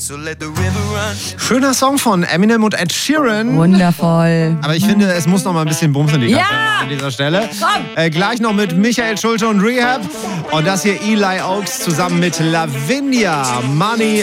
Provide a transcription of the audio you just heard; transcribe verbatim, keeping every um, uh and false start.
Schöner Song von Eminem und Ed Sheeran. Wundervoll. Aber ich finde, es muss noch mal ein bisschen Bums in die Kasse Ja! an dieser Stelle. Äh, gleich noch mit Michael Schulte und Rehab. Und das hier Eli Oaks zusammen mit Lavinia. Money